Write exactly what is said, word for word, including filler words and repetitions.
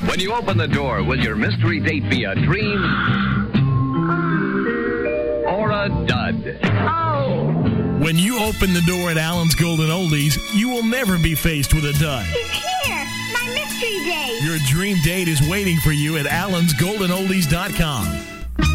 When you open the door, will your mystery date be a dream or a dud? Oh. When you open the door at Allen's Golden Oldies, you will never be faced with a dud. He's here. My mystery date. Your dream date is waiting for you at allens golden oldies dot com.